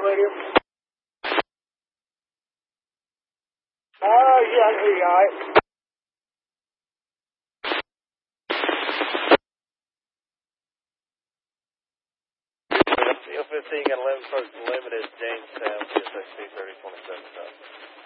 medium. Yeah, I can hear you all right. Seal 15 got 11 folks limited, Jamestown, CSXP 3027 south.